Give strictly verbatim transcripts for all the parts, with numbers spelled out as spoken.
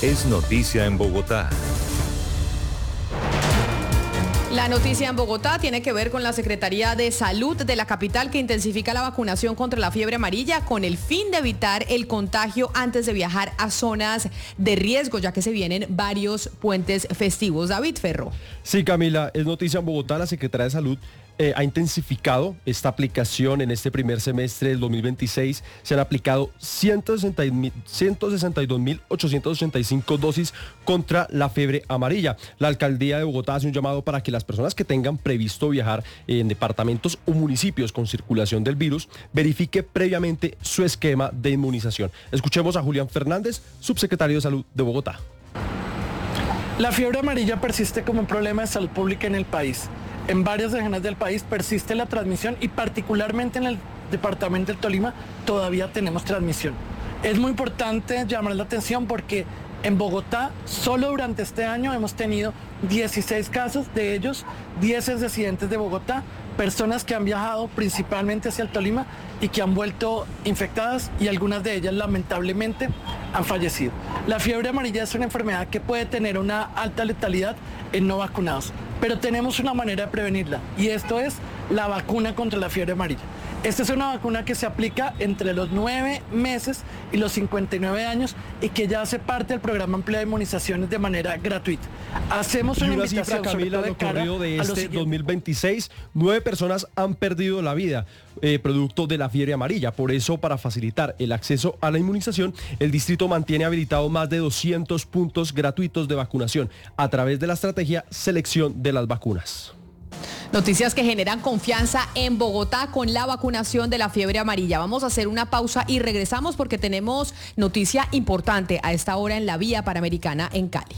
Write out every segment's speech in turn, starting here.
Es noticia en Bogotá. La noticia en Bogotá tiene que ver con la Secretaría de Salud de la capital, que intensifica la vacunación contra la fiebre amarilla con el fin de evitar el contagio antes de viajar a zonas de riesgo, ya que se vienen varios puentes festivos. David Ferro. Sí, Camila, es noticia en Bogotá. La Secretaría de Salud Eh, ha intensificado esta aplicación en este primer semestre del dos mil veintiséis. Se han aplicado ciento sesenta y dos mil ochocientas ochenta y cinco dosis contra la fiebre amarilla. La alcaldía de Bogotá hace un llamado para que las personas que tengan previsto viajar en departamentos o municipios con circulación del virus verifique previamente su esquema de inmunización. Escuchemos a Julián Fernández, subsecretario de Salud de Bogotá. La fiebre amarilla persiste como un problema de salud pública en el país. En varias regiones del país persiste la transmisión y particularmente en el departamento del Tolima todavía tenemos transmisión. Es muy importante llamar la atención porque en Bogotá solo durante este año hemos tenido dieciséis casos, de ellos diez es residentes de Bogotá, personas que han viajado principalmente hacia el Tolima y que han vuelto infectadas y algunas de ellas lamentablemente han fallecido. La fiebre amarilla es una enfermedad que puede tener una alta letalidad en no vacunados, pero tenemos una manera de prevenirla y esto es la vacuna contra la fiebre amarilla. Esta es una vacuna que se aplica entre los nueve meses y los cincuenta y nueve años y que ya hace parte del programa amplio de inmunizaciones de manera gratuita. Hacemos una, y una invitación, cifra, Camila, sobre lo todo de corrido de cara a este lo dos mil veintiséis, nueve personas han perdido la vida eh, producto de la fiebre amarilla. Por eso, para facilitar el acceso a la inmunización, el distrito mantiene habilitado más de doscientos puntos gratuitos de vacunación a través de la estrategia Selección de las Vacunas. Noticias que generan confianza en Bogotá con la vacunación de la fiebre amarilla. Vamos a hacer una pausa y regresamos porque tenemos noticia importante a esta hora en la vía Panamericana en Cali.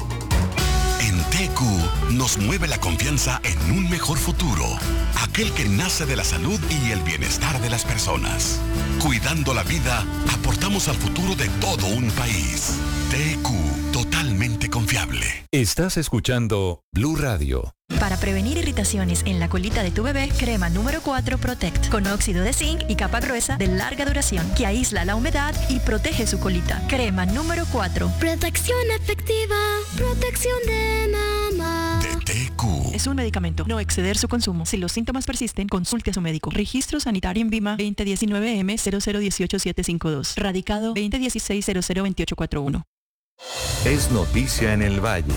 En T Q nos mueve la confianza en un mejor futuro, aquel que nace de la salud y el bienestar de las personas. Cuidando la vida, aportamos al futuro de todo un país. T Q, totalmente confiable. Estás escuchando Blue Radio. Para prevenir irritaciones en la colita de tu bebé, crema número cuatro Protect, con óxido de zinc y capa gruesa de larga duración, que aísla la humedad y protege su colita. Crema número cuatro. Protección efectiva, protección de mamá. De T Q. Es un medicamento, no exceder su consumo. Si los síntomas persisten, consulte a su médico. Registro sanitario en Vima veinte diecinueve M cero cero uno ocho siete cinco dos. Radicado veinte dieciséis cero cero veintiocho cuarenta y uno. Es noticia en el Valle.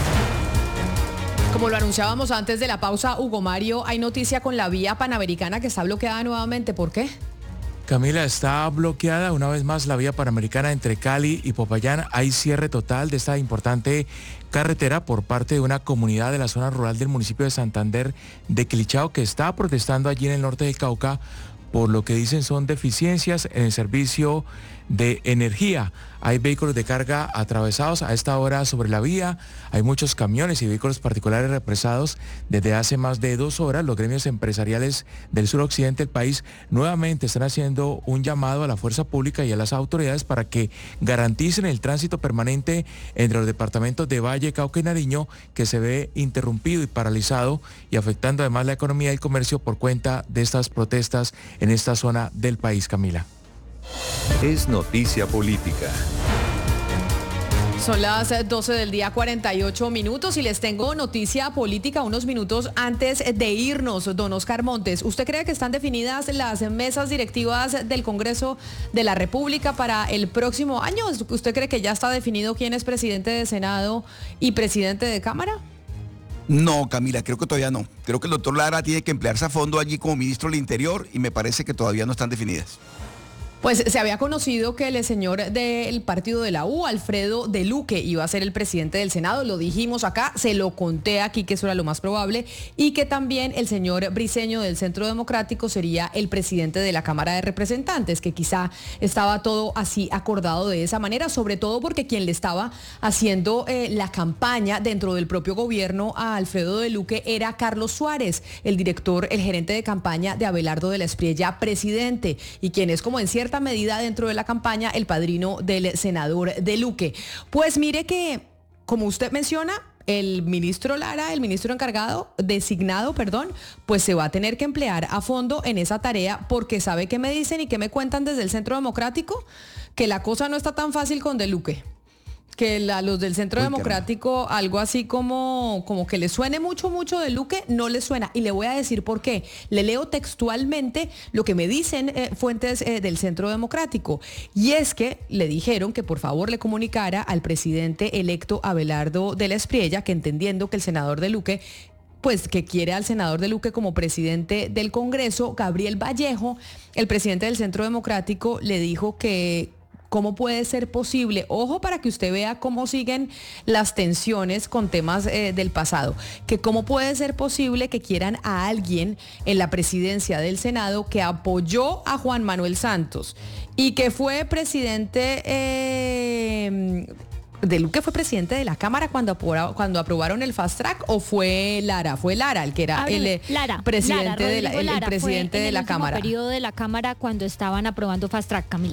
Como lo anunciábamos antes de la pausa, Hugo Mario, hay noticia con la vía Panamericana que está bloqueada nuevamente. ¿Por qué? Camila, está bloqueada una vez más la vía Panamericana entre Cali y Popayán. Hay cierre total de esta importante carretera por parte de una comunidad de la zona rural del municipio de Santander de Quilichao, que está protestando allí en el norte del Cauca por lo que dicen son deficiencias en el servicio de energía. Hay vehículos de carga atravesados a esta hora sobre la vía, hay muchos camiones y vehículos particulares represados desde hace más de dos horas. Los gremios empresariales del suroccidente del país nuevamente están haciendo un llamado a la fuerza pública y a las autoridades para que garanticen el tránsito permanente entre los departamentos de Valle, Cauca y Nariño, que se ve interrumpido y paralizado y afectando además la economía y el comercio por cuenta de estas protestas en esta zona del país, Camila. Es noticia política. Son las doce del día, cuarenta y ocho minutos, y les tengo noticia política unos minutos antes de irnos. Don Oscar Montes, ¿usted cree que están definidas las mesas directivas del Congreso de la República para el próximo año? ¿Usted cree que ya está definido quién es presidente de Senado y presidente de Cámara? No, Camila, creo que todavía no. Creo que el doctor Lara tiene que emplearse a fondo allí como ministro del Interior y me parece que todavía no están definidas. Pues se había conocido que el señor del partido de la U, Alfredo de Luque, iba a ser el presidente del Senado. Lo dijimos acá, se lo conté aquí que eso era lo más probable, y que también el señor Briceño del Centro Democrático sería el presidente de la Cámara de Representantes, que quizá estaba todo así acordado de esa manera, sobre todo porque quien le estaba haciendo eh, la campaña dentro del propio gobierno a Alfredo de Luque era Carlos Suárez, el director, el gerente de campaña de Abelardo de la Espriella, presidente, y quien es como en cierta medida dentro de la campaña el padrino del senador de Luque. Pues mire que, como usted menciona, el ministro Lara, el ministro encargado, designado, perdón, pues se va a tener que emplear a fondo en esa tarea, porque sabe qué me dicen y qué me cuentan desde el Centro Democrático, que la cosa no está tan fácil con de Luque, que la, los del Centro Uy, Democrático, caramba. algo así como, como que le suene mucho, mucho de Luque, no le suena. Y le voy a decir por qué. Le leo textualmente lo que me dicen eh, fuentes eh, del Centro Democrático. Y es que le dijeron que por favor le comunicara al presidente electo Abelardo de la Espriella, que entendiendo que el senador de Luque pues que quiere al senador de Luque como presidente del Congreso, Gabriel Vallejo, el presidente del Centro Democrático, le dijo que cómo puede ser posible, ojo para que usted vea cómo siguen las tensiones con temas eh, del pasado, que cómo puede ser posible que quieran a alguien en la presidencia del Senado que apoyó a Juan Manuel Santos y que fue presidente... Eh, ¿De Luque fue presidente de la Cámara cuando, cuando aprobaron el Fast Track o fue Lara? Fue Lara el que era Ábrele, el Lara, presidente Lara, de la, el, Lara, el presidente fue de en la el último Cámara. periodo de la Cámara cuando estaban aprobando Fast Track, Camila.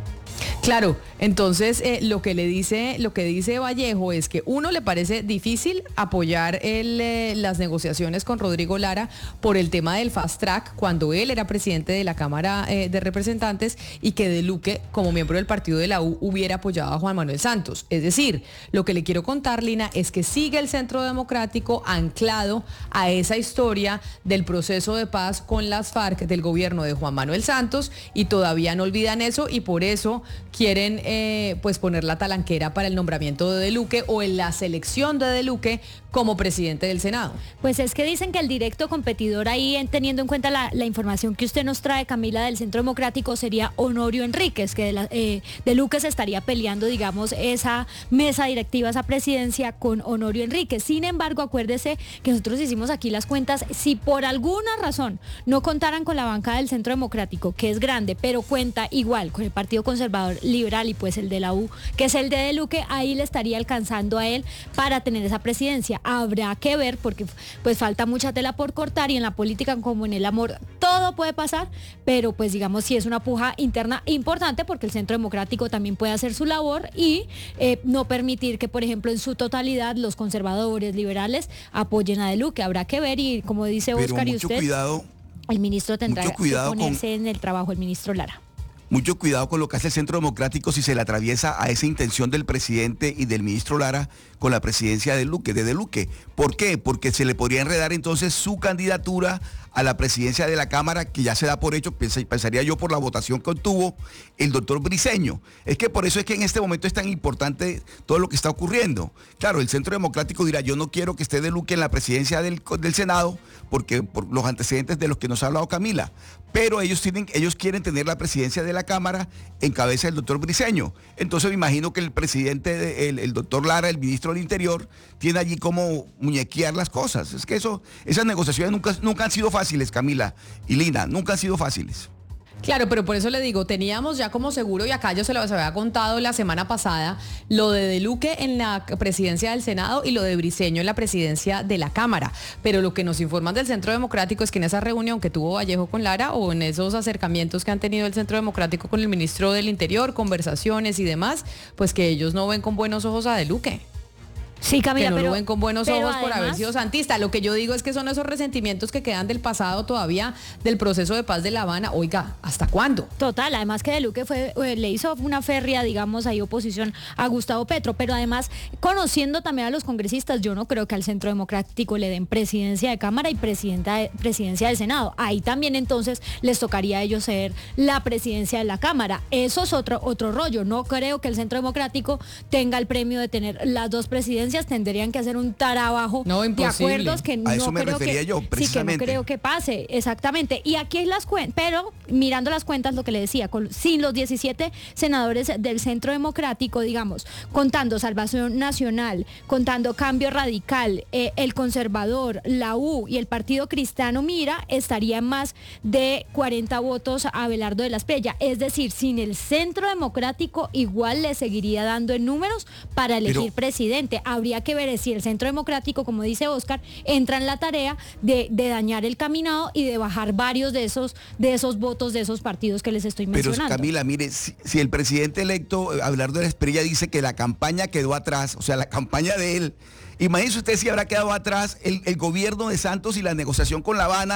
Claro, entonces eh, lo que le dice, lo que dice Vallejo es que uno le parece difícil apoyar el, eh, las negociaciones con Rodrigo Lara por el tema del Fast Track cuando él era presidente de la Cámara eh, de Representantes y que de Luque, como miembro del partido de la U, hubiera apoyado a Juan Manuel Santos. Es decir, lo que le quiero contar, Lina, es que sigue el Centro Democrático anclado a esa historia del proceso de paz con las FARC del gobierno de Juan Manuel Santos y todavía no olvidan eso y por eso quieren eh, pues poner la talanquera para el nombramiento de De Luque o en la selección de De Luque como presidente del Senado. Pues es que dicen que el directo competidor ahí, en, teniendo en cuenta la, la información que usted nos trae, Camila, del Centro Democrático, sería Honorio Enríquez, que de, la, eh, de Luque se estaría peleando, digamos, esa mesa directiva, esa presidencia con Honorio Enríquez. Sin embargo, acuérdese que nosotros hicimos aquí las cuentas, si por alguna razón no contaran con la bancada del Centro Democrático, que es grande, pero cuenta igual con el Partido Conservador Liberal y pues el de la U, que es el de De Luque, ahí le estaría alcanzando a él para tener esa presidencia. Habrá que ver porque pues falta mucha tela por cortar y en la política como en el amor todo puede pasar, pero pues digamos sí es una puja interna importante porque el Centro Democrático también puede hacer su labor y eh, no permitir que por ejemplo en su totalidad los conservadores liberales apoyen a De Luque. Habrá que ver y como dice Óscar y usted, cuidado, el ministro tendrá que ponerse con... en el trabajo, el ministro Lara. Mucho cuidado con lo que hace el Centro Democrático si se le atraviesa a esa intención del presidente y del ministro Lara con la presidencia de Luque, de De Luque. ¿Por qué? Porque se le podría enredar entonces su candidatura a la presidencia de la Cámara, que ya se da por hecho, pensaría yo por la votación que obtuvo el doctor Briceño. Es que por eso es que en este momento es tan importante todo lo que está ocurriendo. Claro, el Centro Democrático dirá, yo no quiero que esté De Luque en la presidencia del, del Senado, porque por los antecedentes de los que nos ha hablado Camila, pero ellos, tienen, ellos quieren tener la presidencia de la Cámara en cabeza del doctor Briceño. Entonces me imagino que el presidente, el, el doctor Lara, el ministro del Interior, tiene allí como muñequear las cosas. Es que eso, esas negociaciones nunca, nunca han sido fáciles, Camila y Lina, nunca han sido fáciles. Claro, pero por eso le digo, teníamos ya como seguro, y acá yo se lo había contado la semana pasada, lo de De Luque en la presidencia del Senado y lo de Briceño en la presidencia de la Cámara. Pero lo que nos informan del Centro Democrático es que en esa reunión que tuvo Vallejo con Lara o en esos acercamientos que han tenido el Centro Democrático con el ministro del Interior, conversaciones y demás, pues que ellos no ven con buenos ojos a De Luque. Sí, Camila, que no pero, lo ven con buenos ojos además, por haber sido santista. Lo que yo digo es que son esos resentimientos que quedan del pasado todavía del proceso de paz de La Habana. Oiga, ¿hasta cuándo? Total, además que De Luque fue, le hizo una férrea, digamos, ahí oposición a Gustavo Petro, pero además, conociendo también a los congresistas, yo no creo que al Centro Democrático le den presidencia de Cámara y presidenta de, presidencia del Senado. Ahí también entonces les tocaría a ellos ser la presidencia de la Cámara. Eso es otro, otro rollo. No creo que el Centro Democrático tenga el premio de tener las dos presidencias. Tendrían que hacer un trabajo no, de acuerdos que no eso me creo que yo, sí, que no creo que pase, exactamente. Y aquí las cuentas, pero mirando las cuentas, lo que le decía, con, sin los diecisiete senadores del Centro Democrático, digamos, contando Salvación Nacional, contando Cambio Radical, eh, el Conservador, la U y el Partido Cristiano Mira, estaría más de cuarenta votos a Abelardo de la Espriella. Es decir, sin el Centro Democrático igual le seguiría dando en números para elegir pero, presidente. Habría que ver si el Centro Democrático, como dice Óscar, entra en la tarea de, de dañar el caminado y de bajar varios de esos, de esos votos de esos partidos que les estoy mencionando. Pero Camila, mire, si, si el presidente electo, Abelardo de la Espriella, dice que la campaña quedó atrás, o sea, la campaña de él, imagínese usted si habrá quedado atrás el, el gobierno de Santos y la negociación con La Habana,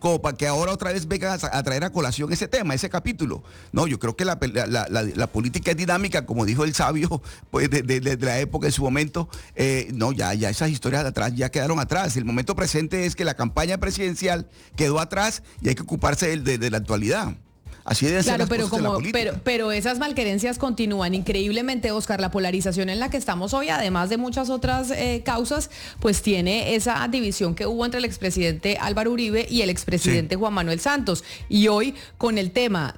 como para que ahora otra vez vengan a, a traer a colación ese tema, ese capítulo. No, yo creo que la, la, la, la política es dinámica, como dijo el sabio, pues desde de, de la época en su momento. Eh, no, ya, ya esas historias de atrás ya quedaron atrás. El momento presente es que la campaña presidencial quedó atrás y hay que ocuparse de, de, de la actualidad. Así deben claro, ser las pero cosas de la como, política. pero, pero esas malquerencias continúan increíblemente, Oscar. La polarización en la que estamos hoy, además de muchas otras eh, causas, pues tiene esa división que hubo entre el expresidente Álvaro Uribe y el expresidente sí. Juan Manuel Santos. Y hoy con el tema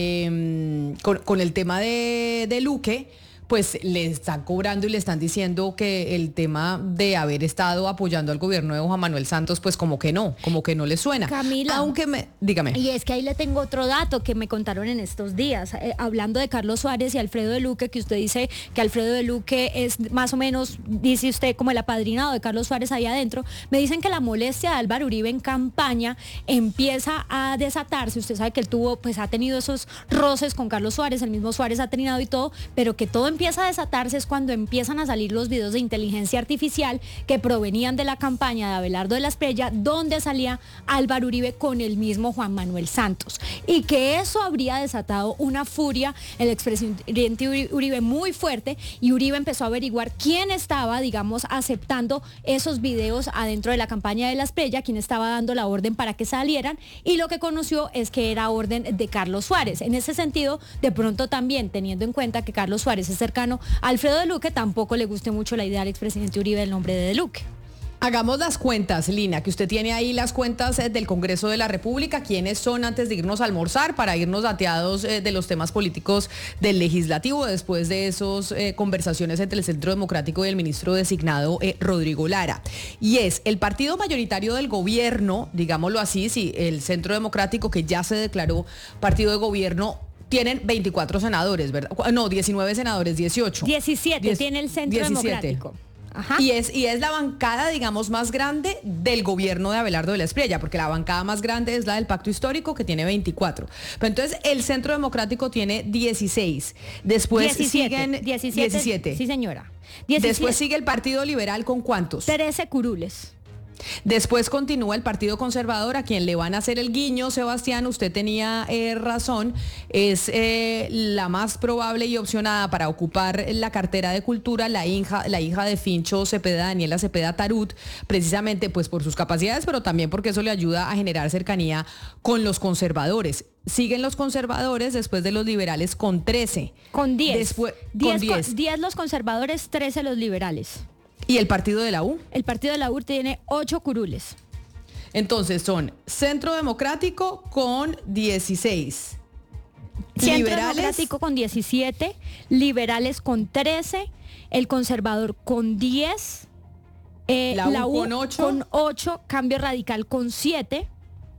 de con, con el tema de, de Luque, pues le están cobrando y le están diciendo que el tema de haber estado apoyando al gobierno de Juan Manuel Santos, pues como que no, como que no le suena. Camila, aunque me, dígame. Y es que ahí le tengo otro dato que me contaron en estos días, eh, hablando de Carlos Suárez y Alfredo de Luque, que usted dice que Alfredo de Luque es más o menos, dice usted, como el apadrinado de Carlos Suárez ahí adentro. Me dicen que la molestia de Álvaro Uribe en campaña empieza a desatarse. Usted sabe que él tuvo, pues ha tenido esos roces con Carlos Suárez, el mismo Suárez ha tenido y todo, pero que todo empieza a desatarse es cuando empiezan a salir los videos de inteligencia artificial que provenían de la campaña de Abelardo de la Espriella, donde salía Álvaro Uribe con el mismo Juan Manuel Santos, y que eso habría desatado una furia el expresidente Uribe muy fuerte, y Uribe empezó a averiguar quién estaba, digamos, aceptando esos videos adentro de la campaña de la Espriella, quién estaba dando la orden para que salieran, y lo que conoció es que era orden de Carlos Suárez. En ese sentido, de pronto también, teniendo en cuenta que Carlos Suárez es cercano a Alfredo de Luque, tampoco le guste mucho la idea al expresidente Uribe del nombre de De Luque. Hagamos las cuentas, Lina, que usted tiene ahí las cuentas del Congreso de la República. ¿Quiénes son antes de irnos a almorzar para irnos dateados eh, de los temas políticos del legislativo después de esas eh, conversaciones entre el Centro Democrático y el ministro designado eh, Rodrigo Lara? Y es el partido mayoritario del gobierno, digámoslo así, sí, el Centro Democrático, que ya se declaró partido de gobierno. Tienen veinticuatro senadores, ¿verdad? No, diecinueve senadores, dieciocho. diecisiete Diez, tiene el Centro diecisiete. Democrático. Ajá. Y es, y es la bancada, digamos, más grande del gobierno de Abelardo de la Espriella, porque la bancada más grande es la del Pacto Histórico, que tiene veinticuatro. Pero entonces el Centro Democrático tiene dieciséis. Después diecisiete, siguen diecisiete, diecisiete. Sí, señora. diecisiete. Después sigue el Partido Liberal con ¿cuántos? trece curules. Después continúa el Partido Conservador, a quien le van a hacer el guiño, Sebastián, usted tenía eh, razón, es eh, la más probable y opcionada para ocupar la cartera de Cultura, la hija, la hija de Fincho Cepeda, Daniela Cepeda Tarut, precisamente pues por sus capacidades, pero también porque eso le ayuda a generar cercanía con los conservadores. Siguen los conservadores después de los liberales con trece. Con diez. Después, diez, con diez. diez los conservadores, trece los liberales. ¿Y el partido de la U? El partido de la U tiene ocho curules. Entonces son Centro Democrático con dieciséis. Centro Liberales, Democrático con diecisiete, Liberales con trece, el Conservador con diez, eh, la U, la U con ocho, con ocho, Cambio Radical con siete,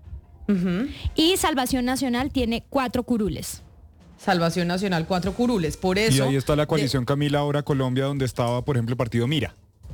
uh-huh. Y Salvación Nacional tiene cuatro curules. Salvación Nacional, cuatro curules. Por eso. Y ahí está la coalición de... Camila Ahora Colombia, donde estaba, por ejemplo, el partido Mira.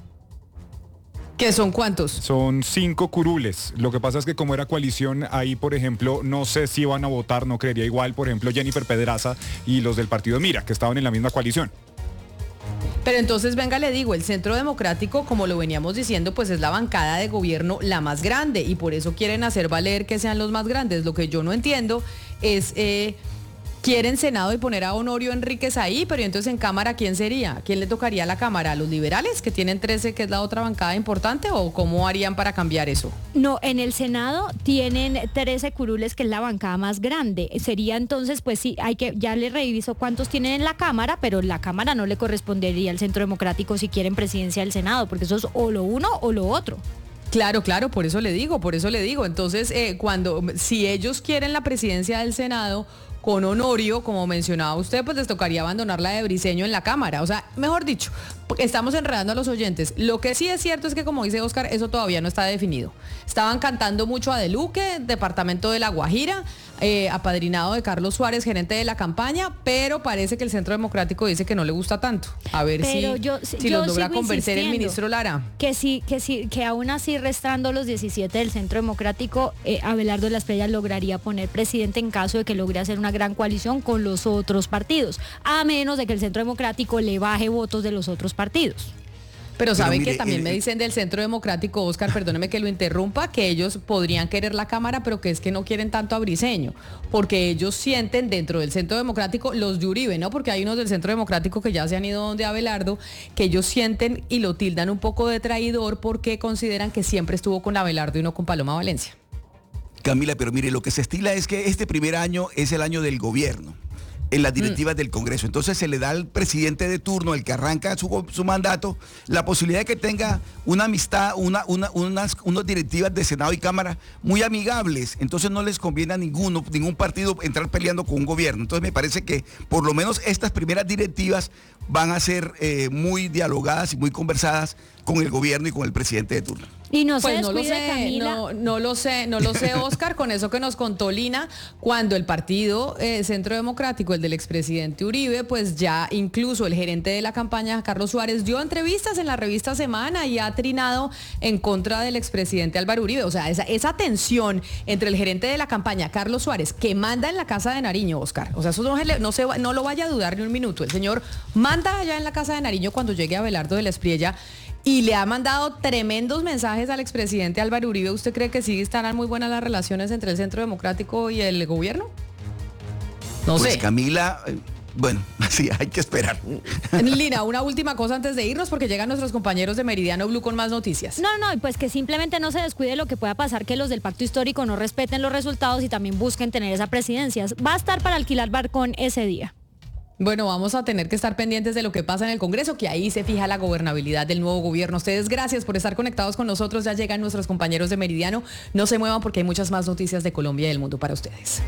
¿Qué son cuántos? Son cinco curules. Lo que pasa es que como era coalición, ahí, por ejemplo, no sé si iban a votar, no creería igual, por ejemplo, Jennifer Pedraza y los del partido Mira, que estaban en la misma coalición. Pero entonces, venga, le digo, el Centro Democrático, como lo veníamos diciendo, pues es la bancada de gobierno la más grande y por eso quieren hacer valer que sean los más grandes. Lo que yo no entiendo es... Eh, Quieren Senado y poner a Honorio Enríquez ahí, pero entonces en Cámara, ¿quién sería? ¿Quién le tocaría a la Cámara? ¿A los liberales, que tienen trece, que es la otra bancada importante? ¿O cómo harían para cambiar eso? No, en el Senado tienen trece curules, que es la bancada más grande. Sería entonces, pues sí, hay que, ya le reviso cuántos tienen en la Cámara, pero la Cámara no le correspondería al Centro Democrático si quieren presidencia del Senado, porque eso es o lo uno o lo otro. Claro, claro, por eso le digo, por eso le digo. Entonces, eh, cuando, si ellos quieren la presidencia del Senado con Honorio, como mencionaba usted, pues les tocaría abandonar la de Briceño en la Cámara. O sea, mejor dicho, estamos enredando a los oyentes. Lo que sí es cierto es que, como dice Oscar, eso todavía no está definido. Estaban cantando mucho a De Luque, departamento de La Guajira, eh, apadrinado de Carlos Suárez, gerente de la campaña, pero parece que el Centro Democrático dice que no le gusta tanto. A ver pero si, yo, si yo los logra convencer el ministro Lara. Que sí, que sí, que aún así restando los diecisiete del Centro Democrático, eh, Abelardo de la Espriella lograría poner presidente en caso de que logre hacer una gran coalición con los otros partidos, a menos de que el Centro Democrático le baje votos de los otros partidos. Pero sabe mire, que también el- me dicen del Centro Democrático, Oscar, perdóneme que lo interrumpa, que ellos podrían querer la Cámara, pero que es que no quieren tanto a Briceño, porque ellos sienten dentro del Centro Democrático, los de Uribe, ¿no? Porque hay unos del Centro Democrático que ya se han ido donde Abelardo, que ellos sienten y lo tildan un poco de traidor porque consideran que siempre estuvo con Abelardo y no con Paloma Valencia. Camila, pero mire, lo que se estila es que este primer año es el año del gobierno, en las directivas mm. del Congreso. Entonces se le da al presidente de turno, el que arranca su, su mandato, la posibilidad de que tenga una amistad, una, una, unas, unas directivas de Senado y Cámara muy amigables. Entonces no les conviene a ninguno, ningún partido entrar peleando con un gobierno. Entonces me parece que por lo menos estas primeras directivas van a ser eh, muy dialogadas y muy conversadas con el gobierno y con el presidente de turno. Y no pues se no lo descuide, sé, Camila. no, no lo sé, no lo sé, Oscar, con eso que nos contó Lina, cuando el partido eh, Centro Democrático, el del expresidente Uribe, pues ya incluso el gerente de la campaña, Carlos Suárez, dio entrevistas en la revista Semana y ha trinado en contra del expresidente Álvaro Uribe. O sea, esa, esa tensión entre el gerente de la campaña, Carlos Suárez, que manda en la Casa de Nariño, Oscar. O sea, eso no, se le, no, se, no lo vaya a dudar ni un minuto. El señor manda allá en la Casa de Nariño cuando llegue Abelardo de la Espriella y le ha mandado tremendos mensajes al expresidente Álvaro Uribe. ¿Usted cree que sí estarán muy buenas las relaciones entre el Centro Democrático y el gobierno? No pues sé. Camila, eh, bueno, sí, hay que esperar. Lina, una última cosa antes de irnos porque llegan nuestros compañeros de Meridiano Blue con más noticias. No, no, y pues que simplemente no se descuide lo que pueda pasar, que los del pacto histórico no respeten los resultados y también busquen tener esa presidencia. Va a estar para alquilar Barcón ese día. Bueno, vamos a tener que estar pendientes de lo que pasa en el Congreso, que ahí se fija la gobernabilidad del nuevo gobierno. Ustedes, gracias por estar conectados con nosotros. Ya llegan nuestros compañeros de Meridiano. No se muevan porque hay muchas más noticias de Colombia y del mundo para ustedes.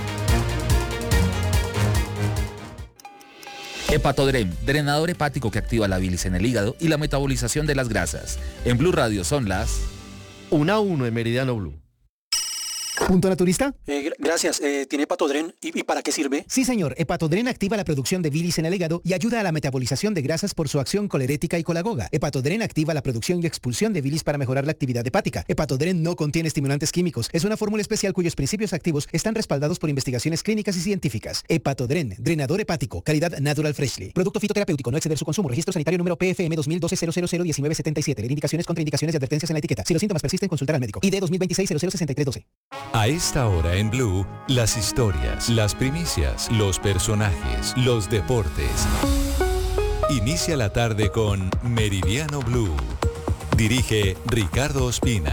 Hepatodren, drenador hepático que activa la bilis en el hígado y la metabolización de las grasas. En Blue Radio son las una a uno en Meridiano Blue. ¿Punto naturista? Eh, gracias. Eh, ¿Tiene Hepatodren? ¿Y, ¿Y para qué sirve? Sí, señor. Hepatodren activa la producción de bilis en el hígado y ayuda a la metabolización de grasas por su acción colerética y colagoga. Hepatodren activa la producción y expulsión de bilis para mejorar la actividad hepática. Hepatodren no contiene estimulantes químicos. Es una fórmula especial cuyos principios activos están respaldados por investigaciones clínicas y científicas. Hepatodren, drenador hepático, calidad Natural Freshly. Producto fitoterapéutico, no exceder su consumo. Registro sanitario número P F M dos mil doce cero cero cero diecinueve setenta y siete. Leer indicaciones, contraindicaciones y advertencias en la etiqueta. Si los síntomas persisten, consultar al médico. I D dos mil veintiséis cero cero sesenta y tres doce. A esta hora en Blue, las historias, las primicias, los personajes, los deportes. Inicia la tarde con Meridiano Blue. Dirige Ricardo Ospina.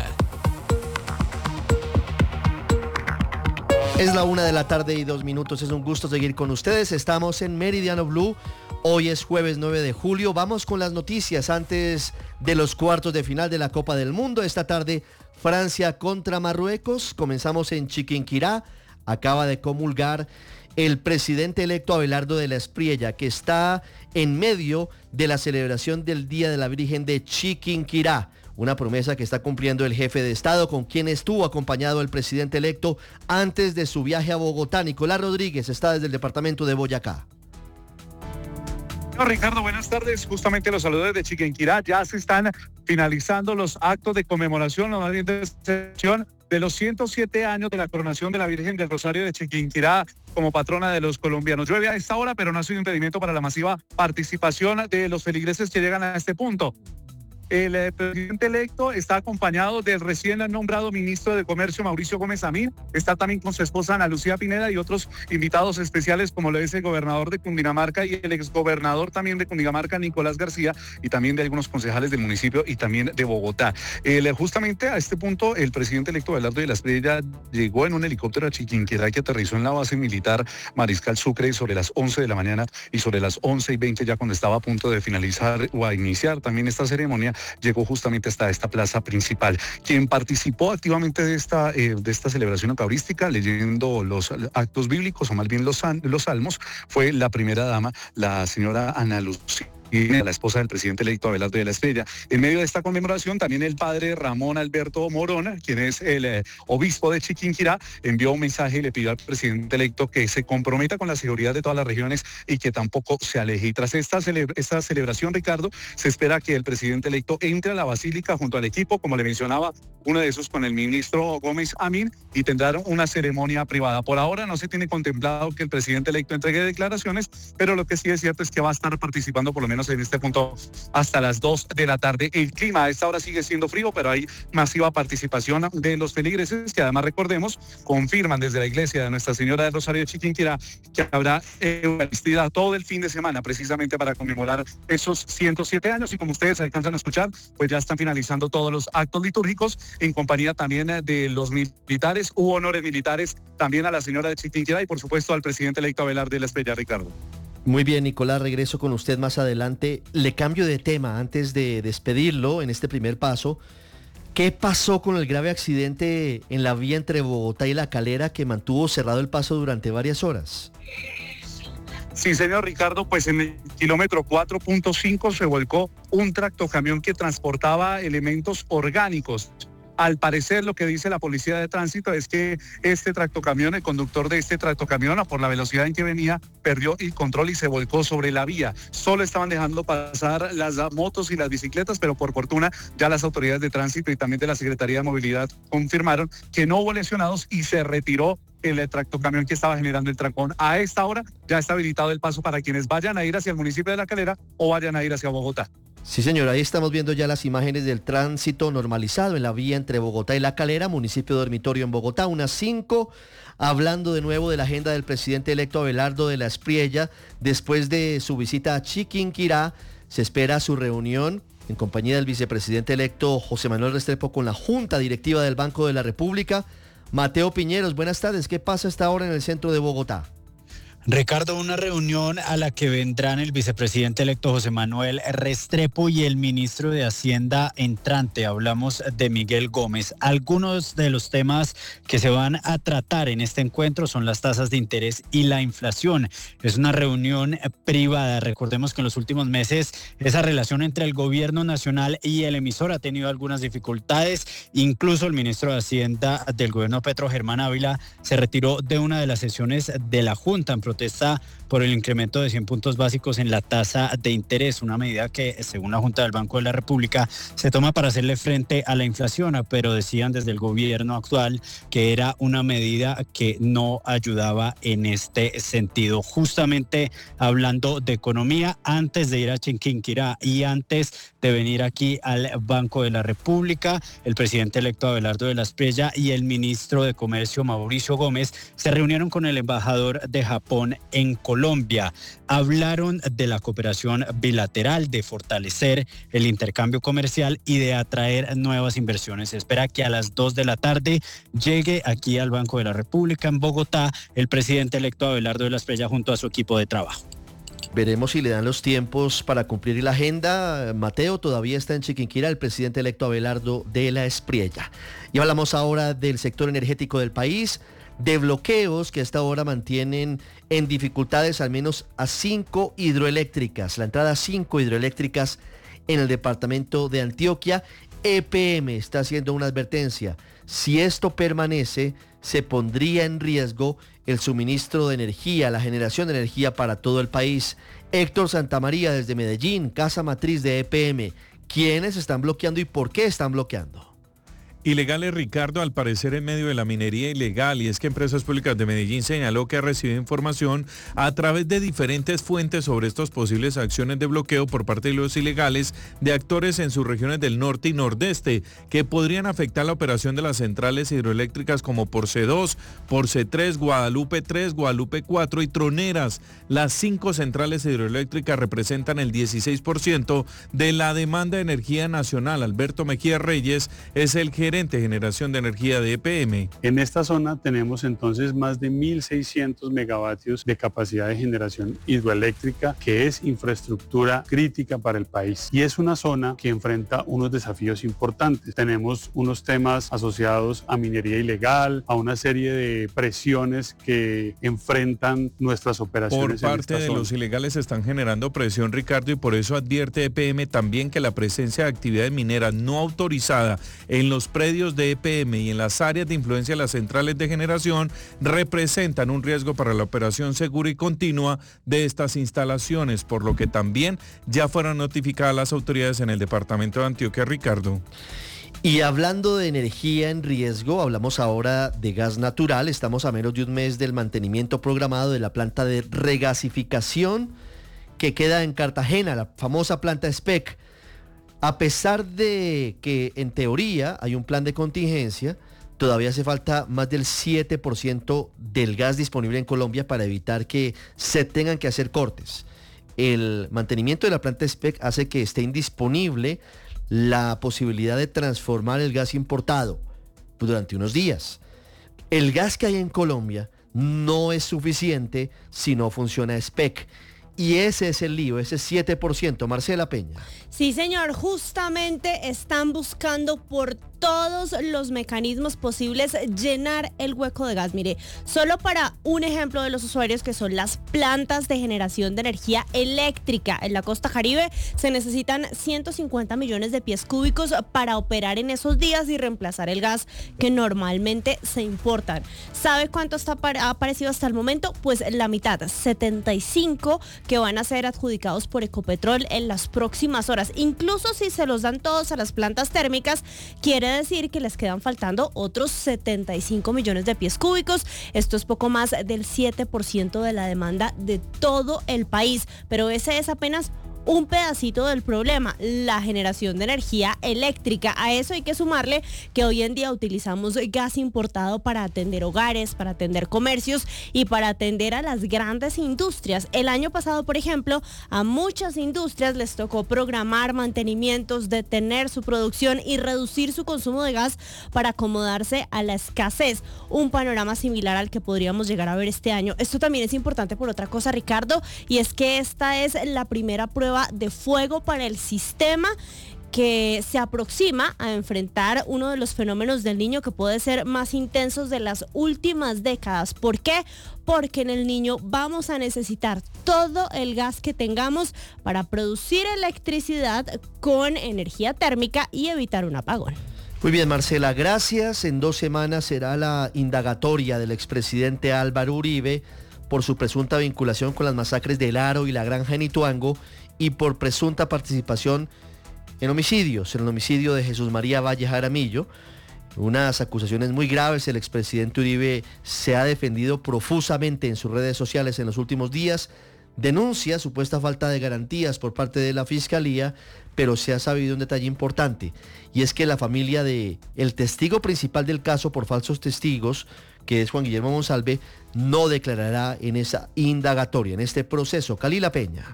Es la una de la tarde y dos minutos. Es un gusto seguir con ustedes. Estamos en Meridiano Blue. Hoy es jueves nueve de julio. Vamos con las noticias antes de los cuartos de final de la Copa del Mundo. Esta tarde, Francia contra Marruecos. Comenzamos en Chiquinquirá. Acaba de comulgar el presidente electo Abelardo de la Espriella, que está en medio de la celebración del Día de la Virgen de Chiquinquirá. Una promesa que está cumpliendo el jefe de Estado, con quien estuvo acompañado el presidente electo antes de su viaje a Bogotá. Nicolás Rodríguez está desde el departamento de Boyacá. Ricardo, buenas tardes. Justamente los saludos de Chiquinquirá. Ya se están finalizando los actos de conmemoración, o más bien de celebración de los ciento siete años de la coronación de la Virgen del Rosario de Chiquinquirá como patrona de los colombianos. Llueve a esta hora, pero no ha sido impedimento para la masiva participación de los feligreses que llegan a este punto. El eh, presidente electo está acompañado del recién nombrado ministro de Comercio, Mauricio Gómez Amín. Está también con su esposa Ana Lucía Pineda y otros invitados especiales, como lo es el gobernador de Cundinamarca y el exgobernador también de Cundinamarca, Nicolás García, y también de algunos concejales del municipio y también de Bogotá. El, justamente a este punto, el presidente electo Abelardo de la Espriella llegó en un helicóptero a Chiquinquirá que aterrizó en la base militar Mariscal Sucre sobre las once de la mañana, y sobre las once y veinte, ya cuando estaba a punto de finalizar o a iniciar también esta ceremonia, llegó justamente hasta esta plaza principal. Quien participó activamente de esta, eh, de esta celebración eucarística, leyendo los actos bíblicos, o más bien los, los salmos, fue la primera dama, la señora Ana Lucía, y la esposa del presidente electo Abelardo de la Espriella. En medio de esta conmemoración, también el padre Ramón Alberto Morona, quien es el eh, obispo de Chiquinquirá, envió un mensaje y le pidió al presidente electo que se comprometa con la seguridad de todas las regiones y que tampoco se aleje. Y tras esta, cele esta celebración, Ricardo, se espera que el presidente electo entre a la basílica junto al equipo, como le mencionaba, uno de esos con el ministro Gómez Amín, y tendrán una ceremonia privada. Por ahora no se tiene contemplado que el presidente electo entregue declaraciones, pero lo que sí es cierto es que va a estar participando por lo menos menos en este punto hasta las dos de la tarde. El clima a esta hora sigue siendo frío, pero hay masiva participación de los feligreses, que además, recordemos, confirman desde la iglesia de Nuestra Señora del Rosario de Chiquinquirá que habrá Eucaristía todo el fin de semana, precisamente para conmemorar esos ciento siete años, y como ustedes alcanzan a escuchar, pues ya están finalizando todos los actos litúrgicos en compañía también de los militares. Hubo honores militares también a la señora de Chiquinquirá y por supuesto al presidente electo Abelardo de la Espriella, Ricardo. Muy bien, Nicolás, regreso con usted más adelante. Le cambio de tema antes de despedirlo en este primer paso. ¿Qué pasó con el grave accidente en la vía entre Bogotá y La Calera que mantuvo cerrado el paso durante varias horas? Sí, señor Ricardo, pues en el kilómetro cuatro punto cinco se volcó un tractocamión que transportaba elementos orgánicos. Al parecer, lo que dice la policía de tránsito es que este tractocamión, el conductor de este tractocamión, por la velocidad en que venía, perdió el control y se volcó sobre la vía. Solo estaban dejando pasar las motos y las bicicletas, pero por fortuna ya las autoridades de tránsito y también de la Secretaría de Movilidad confirmaron que no hubo lesionados y se retiró el tractocamión que estaba generando el trancón. A esta hora ya está habilitado el paso para quienes vayan a ir hacia el municipio de La Calera o vayan a ir hacia Bogotá. Sí, señor, ahí estamos viendo ya las imágenes del tránsito normalizado en la vía entre Bogotá y La Calera, municipio dormitorio en Bogotá, unas cinco, hablando de nuevo de la agenda del presidente electo Abelardo de la Espriella. Después de su visita a Chiquinquirá, se espera su reunión en compañía del vicepresidente electo José Manuel Restrepo con la Junta Directiva del Banco de la República. Mateo Piñeros, buenas tardes, ¿qué pasa a esta hora en el centro de Bogotá? Ricardo, una reunión a la que vendrán el vicepresidente electo José Manuel Restrepo y el ministro de Hacienda entrante. Hablamos de Miguel Gómez. Algunos de los temas que se van a tratar en este encuentro son las tasas de interés y la inflación. Es una reunión privada. Recordemos que en los últimos meses esa relación entre el gobierno nacional y el emisor ha tenido algunas dificultades. Incluso el ministro de Hacienda del gobierno Petro, Germán Ávila, se retiró de una de las sesiones de la Junta en protesta por el incremento de cien puntos básicos en la tasa de interés, una medida que, según la Junta del Banco de la República, se toma para hacerle frente a la inflación, pero decían desde el gobierno actual que era una medida que no ayudaba en este sentido. Justamente hablando de economía, antes de ir a Chiquinquirá y antes de venir aquí al Banco de la República, el presidente electo Abelardo de la Espriella y el ministro de Comercio Mauricio Gómez se reunieron con el embajador de Japón en Colombia. Hablaron de la cooperación bilateral, de fortalecer el intercambio comercial y de atraer nuevas inversiones. Se espera que a las dos de la tarde llegue aquí al Banco de la República en Bogotá el presidente electo Abelardo de la Espriella junto a su equipo de trabajo. Veremos si le dan los tiempos para cumplir la agenda. Mateo, todavía está en Chiquinquirá el presidente electo Abelardo de la Espriella. Y hablamos ahora del sector energético del país, de bloqueos que hasta ahora mantienen en dificultades al menos a cinco hidroeléctricas. La entrada a cinco hidroeléctricas en el departamento de Antioquia. E P M está haciendo una advertencia. Si esto permanece, se pondría en riesgo el suministro de energía, la generación de energía para todo el país. Héctor Santamaría desde Medellín, casa matriz de E P M. ¿Quiénes están bloqueando y por qué están bloqueando? Ilegales, Ricardo, al parecer en medio de la minería ilegal, y es que Empresas Públicas de Medellín señaló que ha recibido información a través de diferentes fuentes sobre estas posibles acciones de bloqueo por parte de los ilegales de actores en sus regiones del norte y nordeste que podrían afectar la operación de las centrales hidroeléctricas como Porce dos, Porce tres, Guadalupe tres, Guadalupe cuatro y Troneras. Las cinco centrales hidroeléctricas representan el dieciséis por ciento de la demanda de energía nacional. Alberto Mejía Reyes es el gerente de generación de energía de E P M. En esta zona tenemos entonces más de mil seiscientos megavatios de capacidad de generación hidroeléctrica, que es infraestructura crítica para el país. Y es una zona que enfrenta unos desafíos importantes. Tenemos unos temas asociados a minería ilegal, a una serie de presiones que enfrentan nuestras operaciones. Por parte de los ilegales están generando presión, Ricardo, y por eso advierte E P M también que la presencia de actividades mineras no autorizada en los predios de E P M y en las áreas de influencia de las centrales de generación representan un riesgo para la operación segura y continua de estas instalaciones, por lo que también ya fueron notificadas las autoridades en el departamento de Antioquia, Ricardo. Y hablando de energía en riesgo, hablamos ahora de gas natural. Estamos a menos de un mes del mantenimiento programado de la planta de regasificación que queda en Cartagena, la famosa planta S P E C. A pesar de que en teoría hay un plan de contingencia, todavía hace falta más del siete por ciento del gas disponible en Colombia para evitar que se tengan que hacer cortes. El mantenimiento de la planta S P E C hace que esté indisponible la posibilidad de transformar el gas importado durante unos días. El gas que hay en Colombia no es suficiente si no funciona S P E C. Y ese es el lío, ese siete por ciento. Marcela Peña. Sí, señor, justamente están buscando por todos los mecanismos posibles llenar el hueco de gas. Mire, solo para un ejemplo de los usuarios que son las plantas de generación de energía eléctrica en la costa Caribe, se necesitan ciento cincuenta millones de pies cúbicos para operar en esos días y reemplazar el gas que normalmente se importan. ¿Sabe cuánto está ha aparecido hasta el momento? Pues la mitad, setenta y cinco, que van a ser adjudicados por Ecopetrol en las próximas horas. Incluso si se los dan todos a las plantas térmicas, quiere decir que les quedan faltando otros setenta y cinco millones de pies cúbicos. Esto es poco más del siete por ciento de la demanda de todo el país, pero ese es apenas un pedacito del problema, la generación de energía eléctrica. A eso hay que sumarle que hoy en día utilizamos gas importado para atender hogares, para atender comercios y para atender a las grandes industrias. El año pasado, por ejemplo, a muchas industrias les tocó programar mantenimientos, detener su producción y reducir su consumo de gas para acomodarse a la escasez. Un panorama similar al que podríamos llegar a ver este año. Esto también es importante por otra cosa, Ricardo, y es que esta es la primera prueba de fuego para el sistema que se aproxima a enfrentar uno de los fenómenos del Niño que puede ser más intensos de las últimas décadas. ¿Por qué? Porque en el Niño vamos a necesitar todo el gas que tengamos para producir electricidad con energía térmica y evitar un apagón. Muy bien, Marcela, gracias. En dos semanas será la indagatoria del expresidente Álvaro Uribe por su presunta vinculación con las masacres del Aro y la Granja en Ituango y por presunta participación en homicidios, en el homicidio de Jesús María Valle Jaramillo. Unas acusaciones muy graves. El expresidente Uribe se ha defendido profusamente en sus redes sociales en los últimos días. Denuncia supuesta falta de garantías por parte de la Fiscalía, pero se ha sabido un detalle importante, y es que la familia de el testigo principal del caso por falsos testigos, que es Juan Guillermo Monsalve, no declarará en esa indagatoria, en este proceso. Kalila Peña.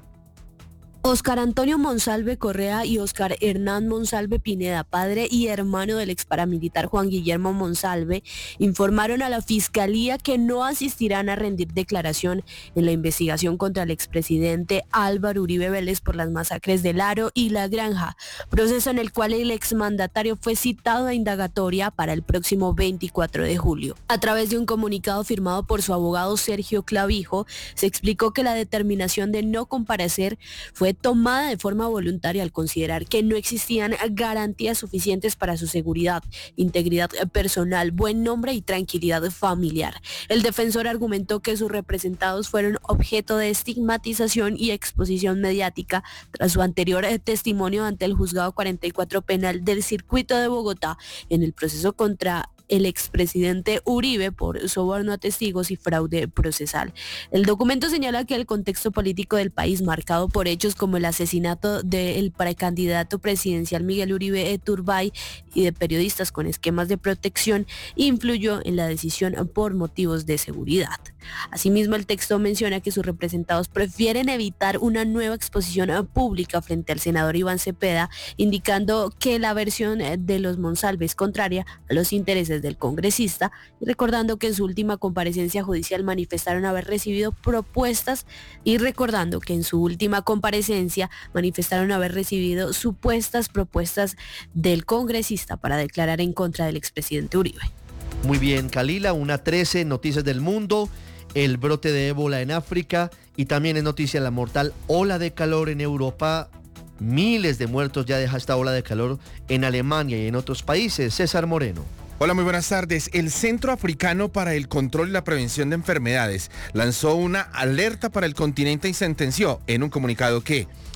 Óscar Antonio Monsalve Correa y Óscar Hernán Monsalve Pineda, padre y hermano del ex paramilitar Juan Guillermo Monsalve, informaron a la Fiscalía que no asistirán a rendir declaración en la investigación contra el expresidente Álvaro Uribe Vélez por las masacres del Aro y La Granja, proceso en el cual el exmandatario fue citado a indagatoria para el próximo veinticuatro de julio. A través de un comunicado firmado por su abogado Sergio Clavijo, se explicó que la determinación de no comparecer fue tomada de forma voluntaria al considerar que no existían garantías suficientes para su seguridad, integridad personal, buen nombre y tranquilidad familiar. El defensor argumentó que sus representados fueron objeto de estigmatización y exposición mediática tras su anterior testimonio ante el Juzgado cuarenta y cuatro Penal del Circuito de Bogotá en el proceso contra el expresidente Uribe por soborno a testigos y fraude procesal. El documento señala que el contexto político del país, marcado por hechos como el asesinato del precandidato presidencial Miguel Uribe Turbay y de periodistas con esquemas de protección, influyó en la decisión por motivos de seguridad. Asimismo, el texto menciona que sus representados prefieren evitar una nueva exposición pública frente al senador Iván Cepeda, indicando que la versión de los Monsalve es contraria a los intereses del congresista, y recordando que en su última comparecencia judicial manifestaron haber recibido propuestas y recordando que en su última comparecencia manifestaron haber recibido supuestas propuestas del congresista para declarar en contra del expresidente Uribe. Muy bien, Kalila, una trece, noticias del mundo, el brote de ébola en África y también es noticia la mortal ola de calor en Europa. Miles de muertos ya deja esta ola de calor en Alemania y en otros países. César Moreno. Hola, muy buenas tardes. El Centro Africano para el Control y la Prevención de Enfermedades lanzó una alerta para el continente y sentenció en un comunicado que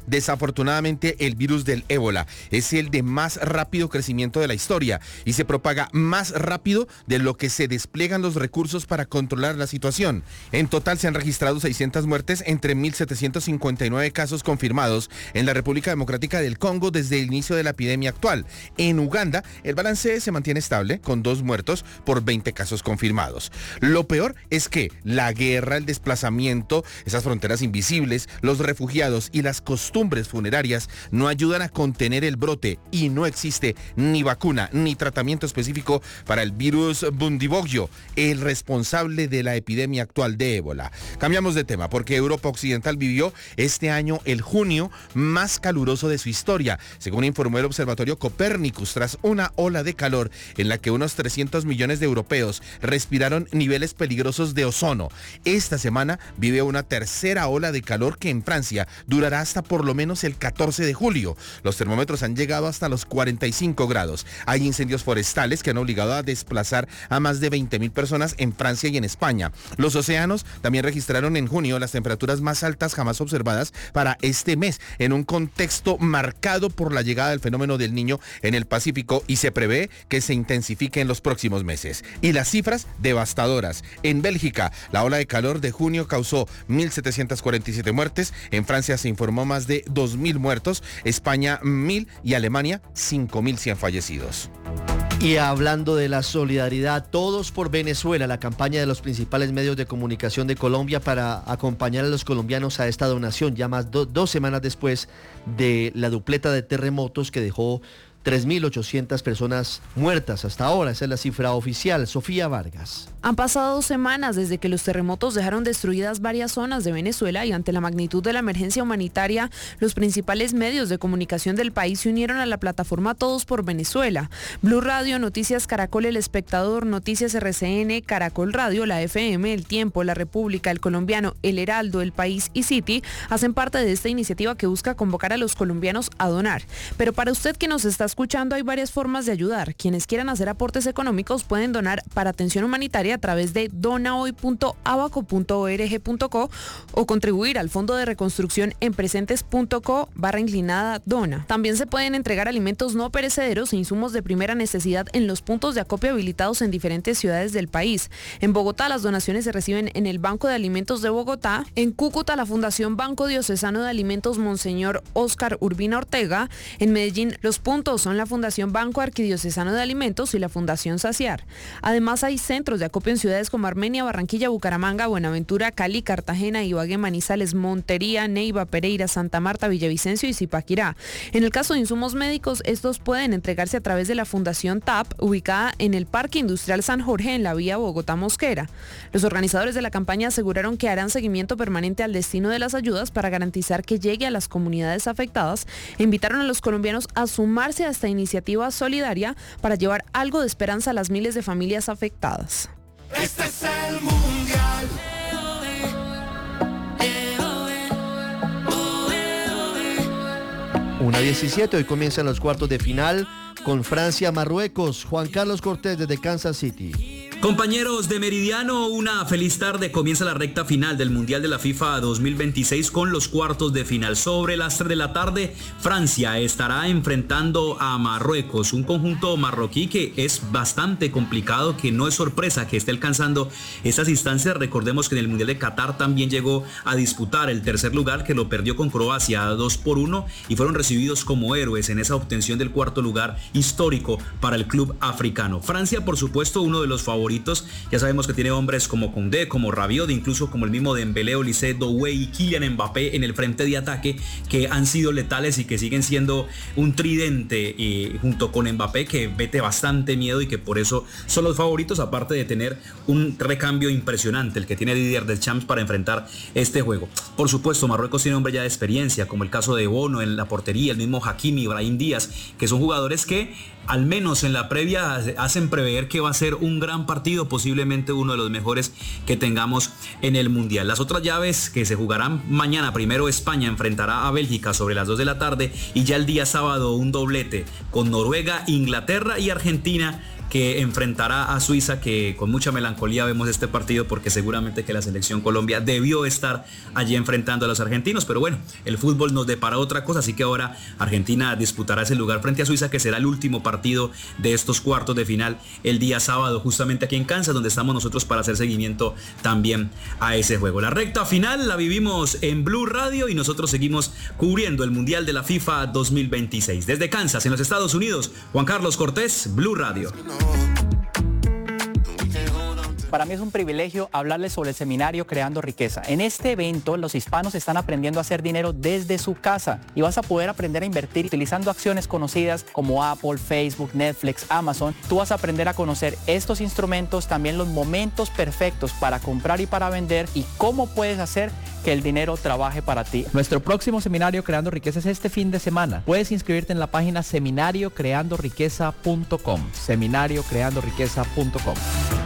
Desafortunadamente, el virus del ébola es el de más rápido crecimiento de la historia y se propaga más rápido de lo que se despliegan los recursos para controlar la situación. En total se han registrado seiscientas muertes entre mil setecientos cincuenta y nueve casos confirmados en la República Democrática del Congo desde el inicio de la epidemia actual. En Uganda, el balance se mantiene estable, con dos muertos por veinte casos confirmados. Lo peor es que la guerra, el desplazamiento, esas fronteras invisibles, los refugiados y las costumbres funerarias no ayudan a contener el brote y no existe ni vacuna ni tratamiento específico para el virus Bundibugyo, el responsable de la epidemia actual de ébola. Cambiamos de tema porque Europa Occidental vivió este año el junio más caluroso de su historia, según informó el Observatorio Copérnicus, tras una ola de calor en la que unos trescientos millones de europeos respiraron niveles peligrosos de ozono. Esta semana vive una tercera ola de calor que en Francia durará hasta por lo menos el catorce de julio. Los termómetros han llegado hasta los cuarenta y cinco grados. Hay incendios forestales que han obligado a desplazar a más de veinte mil personas en Francia y en España. Los océanos también registraron en junio las temperaturas más altas jamás observadas para este mes, en un contexto marcado por la llegada del fenómeno del Niño en el Pacífico, y se prevé que se intensifique en los próximos meses. Y las cifras devastadoras. En Bélgica, la ola de calor de junio causó mil setecientas cuarenta y siete muertes, en Francia se informó más de dos mil muertos, España mil y Alemania cinco mil cien fallecidos. Y hablando de la solidaridad, Todos por Venezuela, la campaña de los principales medios de comunicación de Colombia para acompañar a los colombianos a esta donación, ya más do, dos semanas después de la dupleta de terremotos que dejó tres mil ochocientas personas muertas hasta ahora. Esa es la cifra oficial. Sofía Vargas. Han pasado dos semanas desde que los terremotos dejaron destruidas varias zonas de Venezuela y ante la magnitud de la emergencia humanitaria, los principales medios de comunicación del país se unieron a la plataforma Todos por Venezuela. Blue Radio, Noticias Caracol, El Espectador, Noticias R C N, Caracol Radio, La F M, El Tiempo, La República, El Colombiano, El Heraldo, El País y City hacen parte de esta iniciativa que busca convocar a los colombianos a donar. Pero para usted que nos está escuchando, hay varias formas de ayudar. Quienes quieran hacer aportes económicos pueden donar para atención humanitaria a través de donahoy punto abaco punto org punto co o contribuir al Fondo de Reconstrucción en presentes punto co barra inclinada dona. También se pueden entregar alimentos no perecederos e insumos de primera necesidad en los puntos de acopio habilitados en diferentes ciudades del país. En Bogotá, las donaciones se reciben en el Banco de Alimentos de Bogotá. En Cúcuta, la Fundación Banco Diocesano de Alimentos Monseñor Óscar Urbina Ortega. En Medellín, los puntos son la Fundación Banco Arquidiocesano de Alimentos y la Fundación Saciar. Además, hay centros de acopio en ciudades como Armenia, Barranquilla, Bucaramanga, Buenaventura, Cali, Cartagena, Ibagué, Manizales, Montería, Neiva, Pereira, Santa Marta, Villavicencio y Zipaquirá. En el caso de insumos médicos, estos pueden entregarse a través de la Fundación T A P, ubicada en el Parque Industrial San Jorge, en la vía Bogotá-Mosquera. Los organizadores de la campaña aseguraron que harán seguimiento permanente al destino de las ayudas para garantizar que llegue a las comunidades afectadas e invitaron a los colombianos a sumarse a esta iniciativa solidaria para llevar algo de esperanza a las miles de familias afectadas. Este es el mundial. una diecisiete, hoy comienzan los cuartos de final con Francia-Marruecos. Juan Carlos Cortés desde Kansas City. Compañeros de Meridiano, una feliz tarde. Comienza la recta final del Mundial de la FIFA dos mil veintiséis con los cuartos de final. Sobre las tres de la tarde, Francia estará enfrentando a Marruecos, un conjunto marroquí que es bastante complicado, que no es sorpresa que esté alcanzando estas instancias. Recordemos que en el Mundial de Qatar también llegó a disputar el tercer lugar, que lo perdió con Croacia dos por uno y fueron recibidos como héroes en esa obtención del cuarto lugar histórico para el club africano. Francia, por supuesto, uno de los favoritos. Ya sabemos que tiene hombres como Koundé, como Rabiot, incluso como el mismo Dembélé, Olise, Doué y Kylian Mbappé en el frente de ataque, que han sido letales y que siguen siendo un tridente eh, junto con Mbappé, que mete bastante miedo y que por eso son los favoritos, aparte de tener un recambio impresionante el que tiene Didier Deschamps para enfrentar este juego. Por supuesto, Marruecos tiene hombres ya de experiencia, como el caso de Bono en la portería, el mismo Hakimi, Brahim Díaz, que son jugadores que al menos en la previa hacen prever que va a ser un gran partido, posiblemente uno de los mejores que tengamos en el Mundial. Las otras llaves que se jugarán mañana: primero España enfrentará a Bélgica sobre las dos de la tarde y ya el día sábado un doblete con Noruega, Inglaterra y Argentina que enfrentará a Suiza, que con mucha melancolía vemos este partido porque seguramente que la selección Colombia debió estar allí enfrentando a los argentinos, pero bueno, el fútbol nos depara otra cosa, así que ahora Argentina disputará ese lugar frente a Suiza, que será el último partido de estos cuartos de final el día sábado, justamente aquí en Kansas, donde estamos nosotros para hacer seguimiento también a ese juego. La recta final la vivimos en Blue Radio y nosotros seguimos cubriendo el Mundial de la FIFA dos mil veintiséis. Desde Kansas, en los Estados Unidos, Juan Carlos Cortés, Blue Radio. Para mí es un privilegio hablarles sobre el seminario Creando Riqueza. En este evento, los hispanos están aprendiendo a hacer dinero desde su casa y vas a poder aprender a invertir utilizando acciones conocidas como Apple, Facebook, Netflix, Amazon. Tú vas a aprender a conocer estos instrumentos, también los momentos perfectos para comprar y para vender y cómo puedes hacer que el dinero trabaje para ti. Nuestro próximo seminario Creando Riqueza es este fin de semana. Puedes inscribirte en la página seminario creando riqueza punto com. seminario creando riqueza punto com.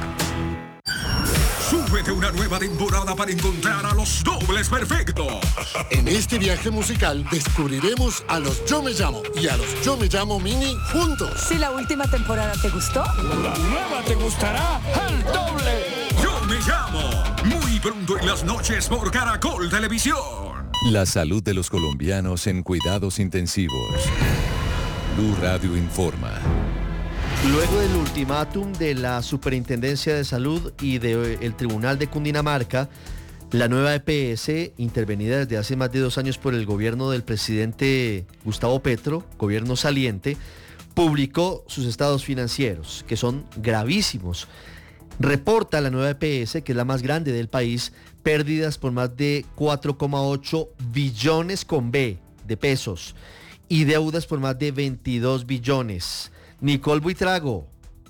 Súbete una nueva temporada para encontrar a los dobles perfectos. En este viaje musical descubriremos a los Yo Me Llamo y a los Yo Me Llamo Mini juntos. Si la última temporada te gustó, la nueva te gustará al doble. Yo Me Llamo. Muy pronto en las noches por Caracol Televisión. La salud de los colombianos en cuidados intensivos. Blue Radio informa. Luego del ultimátum de la Superintendencia de Salud y del Tribunal de Cundinamarca, la nueva E P S, intervenida desde hace más de dos años por el gobierno del presidente Gustavo Petro, gobierno saliente, publicó sus estados financieros, que son gravísimos. Reporta la nueva E P S, que es la más grande del país, pérdidas por más de cuatro coma ocho billones con B de pesos y deudas por más de veintidós billones. Nicole Buitrago.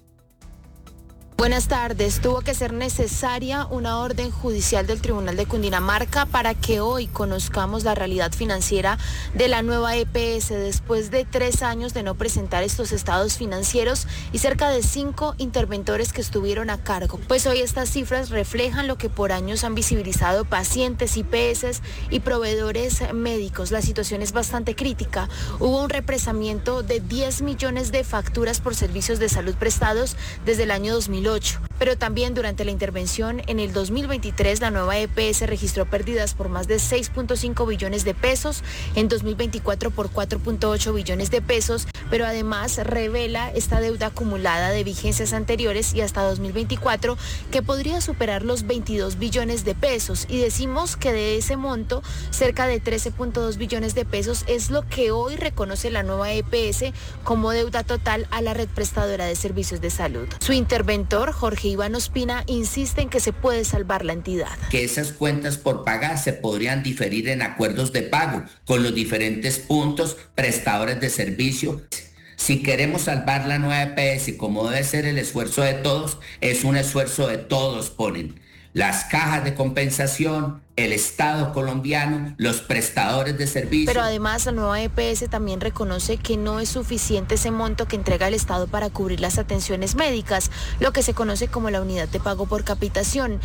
Buenas tardes. Tuvo que ser necesaria una orden judicial del Tribunal de Cundinamarca para que hoy conozcamos la realidad financiera de la nueva E P S después de tres años de no presentar estos estados financieros y cerca de cinco interventores que estuvieron a cargo. Pues hoy estas cifras reflejan lo que por años han visibilizado pacientes, I P S y proveedores médicos. La situación es bastante crítica. Hubo un represamiento de diez millones de facturas por servicios de salud prestados desde el año dos mil ocho. Pero también durante la intervención en el dos mil veintitrés la nueva E P S registró pérdidas por más de seis punto cinco billones de pesos, en dos mil veinticuatro por cuatro punto ocho billones de pesos, pero además revela esta deuda acumulada de vigencias anteriores y hasta dos mil veinticuatro que podría superar los veintidós billones de pesos, y decimos que de ese monto cerca de trece punto dos billones de pesos es lo que hoy reconoce la nueva E P S como deuda total a la red prestadora de servicios de salud. Su interventor Jorge Iván Ospina insiste en que se puede salvar la entidad. Que esas cuentas por pagar se podrían diferir en acuerdos de pago con los diferentes puntos prestadores de servicio. Si queremos salvar la nueva E P S, como debe ser el esfuerzo de todos, es un esfuerzo de todos, ponen las cajas de compensación, el Estado colombiano, los prestadores de servicios. Pero además la nueva E P S también reconoce que no es suficiente ese monto que entrega el Estado para cubrir las atenciones médicas, lo que se conoce como la unidad de pago por capitación.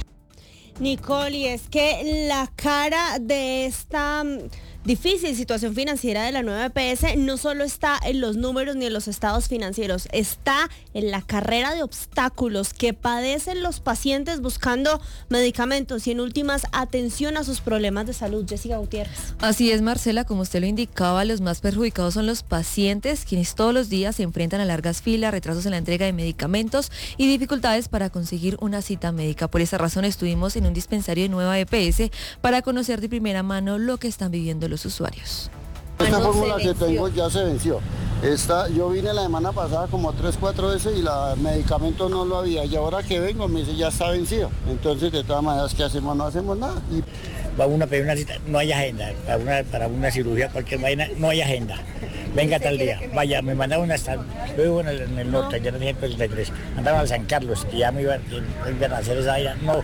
Nicole, y es que la cara de esta difícil situación financiera de la nueva E P S no solo está en los números ni en los estados financieros, está en la carrera de obstáculos que padecen los pacientes buscando medicamentos y en últimas atención a sus problemas de salud. Jessica Gutiérrez. Así es, Marcela, como usted lo indicaba, los más perjudicados son los pacientes, quienes todos los días se enfrentan a largas filas, retrasos en la entrega de medicamentos y dificultades para conseguir una cita médica. Por esa razón estuvimos en un dispensario de nueva E P S para conocer de primera mano lo que están viviendo los usuarios. Esta fórmula que tengo ya se venció. Esta, yo vine la semana pasada como tres, cuatro veces y el medicamento no lo había. Y ahora que vengo me dice ya está vencido. Entonces de todas maneras, ¿qué hacemos? No hacemos nada. Y... Va uno a pedir una cita, no hay agenda. Para una, para una cirugía, cualquier vaina, no hay agenda. Venga tal día. Vaya, me mandaron hasta, yo vivo en el, en el norte, ya no tenía treinta y tres. Mandaron a San Carlos, que ya me iban, iban a hacer esa vaina. No,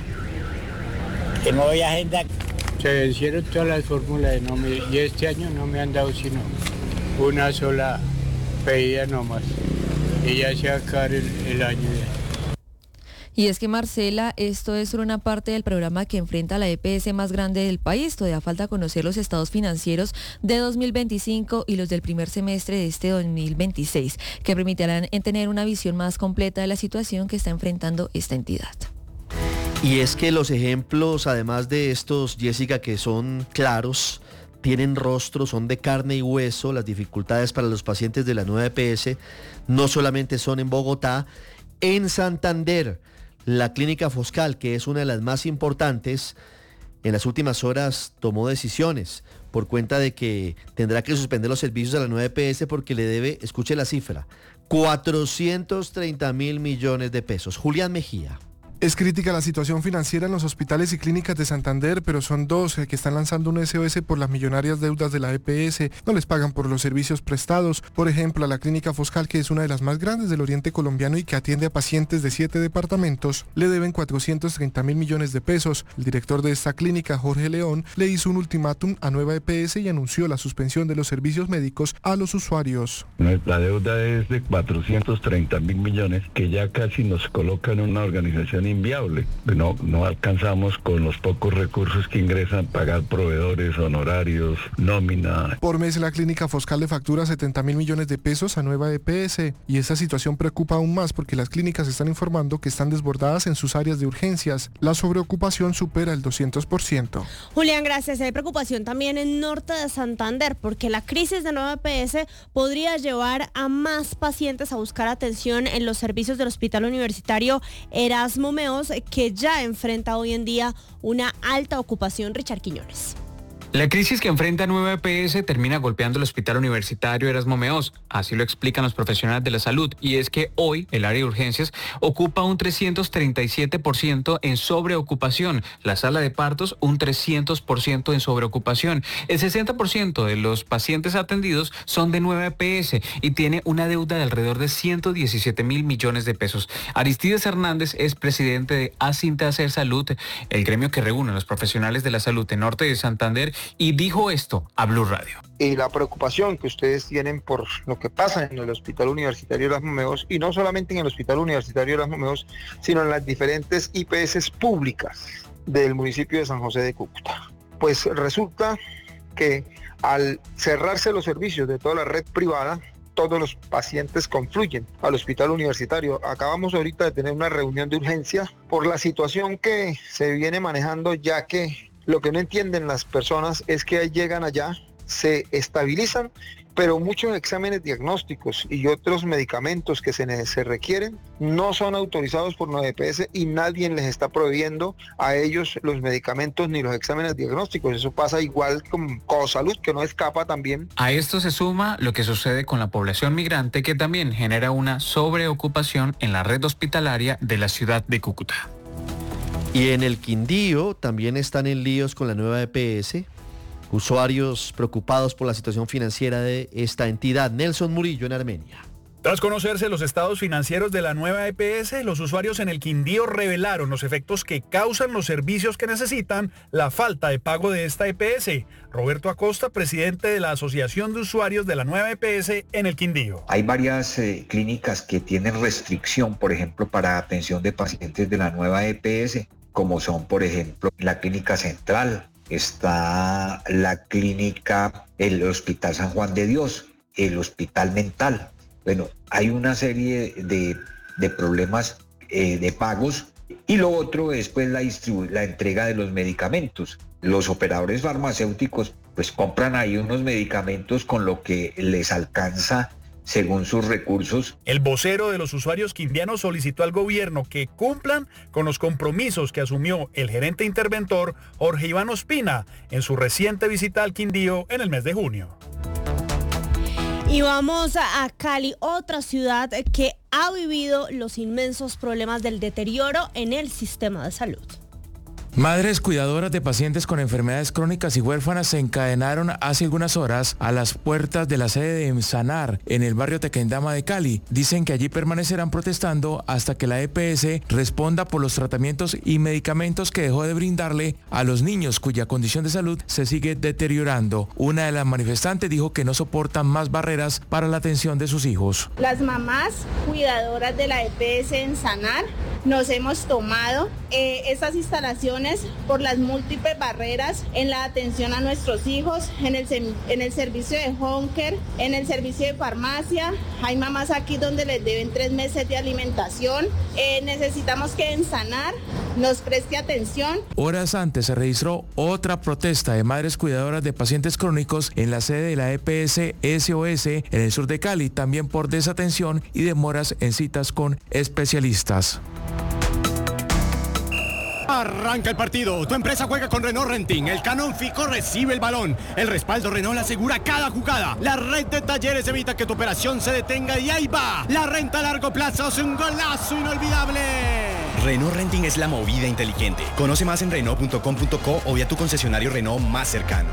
que no hay agenda. Se vencieron todas las fórmulas de no me, y este año no me han dado sino una sola pedida nomás. Y ya se va a acabar el, el año ya. Y es que, Marcela, esto es solo una parte del programa que enfrenta la E P S más grande del país. Todavía falta conocer los estados financieros de dos mil veinticinco y los del primer semestre de este dos mil veintiséis, que permitirán tener una visión más completa de la situación que está enfrentando esta entidad. Y es que los ejemplos, además de estos, Jessica, que son claros, tienen rostro, son de carne y hueso. Las dificultades para los pacientes de la nueva E P S no solamente son en Bogotá. En Santander, la clínica Foscal, que es una de las más importantes, en las últimas horas tomó decisiones por cuenta de que tendrá que suspender los servicios de la nueva E P S porque le debe, escuche la cifra, cuatrocientos treinta mil millones de pesos. Julián Mejía. Es crítica la situación financiera en los hospitales y clínicas de Santander, pero son dos que están lanzando un S O S por las millonarias deudas de la E P S. No les pagan por los servicios prestados. Por ejemplo, a la clínica Foscal, que es una de las más grandes del oriente colombiano y que atiende a pacientes de siete departamentos, le deben cuatrocientos treinta mil millones de pesos. El director de esta clínica, Jorge León, le hizo un ultimátum a nueva E P S y anunció la suspensión de los servicios médicos a los usuarios. La deuda es de cuatrocientos treinta mil millones, que ya casi nos coloca en una organización inviable. No, no alcanzamos con los pocos recursos que ingresan pagar proveedores, honorarios, nómina. Por mes la clínica Foscal le factura setenta mil millones de pesos a nueva E P S y esta situación preocupa aún más porque las clínicas están informando que están desbordadas en sus áreas de urgencias. La sobreocupación supera el doscientos por ciento. Julián, gracias. Hay preocupación también en norte de Santander porque la crisis de nueva E P S podría llevar a más pacientes a buscar atención en los servicios del Hospital Universitario Erasmo Meos, que ya enfrenta hoy en día una alta ocupación. Richard Quiñones. La crisis que enfrenta nueva E P S termina golpeando el Hospital Universitario Erasmo Meos, así lo explican los profesionales de la salud, y es que hoy el área de urgencias ocupa un trescientos treinta y siete por ciento en sobreocupación, la sala de partos un trescientos por ciento en sobreocupación. El sesenta por ciento de los pacientes atendidos son de nueva E P S y tiene una deuda de alrededor de ciento diecisiete mil millones de pesos. Aristides Hernández es presidente de Asintaser Salud, el gremio que reúne a los profesionales de la salud en norte de Santander, y dijo esto a Blue Radio. Y la preocupación que ustedes tienen por lo que pasa en el Hospital Universitario Erasmo Meos, y no solamente en el Hospital Universitario Erasmo Meos, sino en las diferentes I P S públicas del municipio de San José de Cúcuta. Pues resulta que al cerrarse los servicios de toda la red privada, todos los pacientes confluyen al hospital universitario. Acabamos ahorita de tener una reunión de urgencia por la situación que se viene manejando, ya que lo que no entienden las personas es que llegan allá, se estabilizan, pero muchos exámenes diagnósticos y otros medicamentos que se, se requieren no son autorizados por nueva E P S y nadie les está proveyendo a ellos los medicamentos ni los exámenes diagnósticos. Eso pasa igual con Cosalud, que no escapa también. A esto se suma lo que sucede con la población migrante, que también genera una sobreocupación en la red hospitalaria de la ciudad de Cúcuta. Y en el Quindío también están en líos con la nueva E P S. Usuarios preocupados por la situación financiera de esta entidad. Nelson Murillo en Armenia. Tras conocerse los estados financieros de la nueva E P S, los usuarios en el Quindío revelaron los efectos que causan los servicios que necesitan la falta de pago de esta E P S. Roberto Acosta, presidente de la Asociación de Usuarios de la nueva E P S en el Quindío. Hay varias eh, clínicas que tienen restricción, por ejemplo, para atención de pacientes de la nueva E P S, como son, por ejemplo, la Clínica Central, está la clínica, el Hospital San Juan de Dios, el Hospital Mental. Bueno, hay una serie de, de problemas eh, de pagos, y lo otro es pues la, distribu- la entrega de los medicamentos. Los operadores farmacéuticos pues compran ahí unos medicamentos con lo que les alcanza según sus recursos. El vocero de los usuarios quindianos solicitó al gobierno que cumplan con los compromisos que asumió el gerente interventor Jorge Iván Ospina en su reciente visita al Quindío en el mes de junio. Y vamos a Cali, otra ciudad que ha vivido los inmensos problemas del deterioro en el sistema de salud. Madres cuidadoras de pacientes con enfermedades crónicas y huérfanas se encadenaron hace algunas horas a las puertas de la sede de Sanar en el barrio Tequendama de Cali. Dicen que allí permanecerán protestando hasta que la E P S responda por los tratamientos y medicamentos que dejó de brindarle a los niños cuya condición de salud se sigue deteriorando. Una de las manifestantes dijo que no soportan más barreras para la atención de sus hijos. Las mamás cuidadoras de la E P S en Sanar nos hemos tomado eh, estas instalaciones por las múltiples barreras en la atención a nuestros hijos, en el, en el servicio de home care, en el servicio de farmacia. Hay mamás aquí donde les deben tres meses de alimentación. Eh, necesitamos que en Sanar nos preste atención. Horas antes se registró otra protesta de madres cuidadoras de pacientes crónicos en la sede de la E P S S O S en el sur de Cali, también por desatención y demoras en citas con especialistas. Arranca el partido, tu empresa juega con Renault Renting, el Canon Fico recibe el balón, el respaldo Renault asegura cada jugada, la red de talleres evita que tu operación se detenga y ahí va, la renta a largo plazo es un golazo inolvidable. Renault Renting es la movida inteligente, conoce más en Renault punto com punto co o vía tu concesionario Renault más cercano.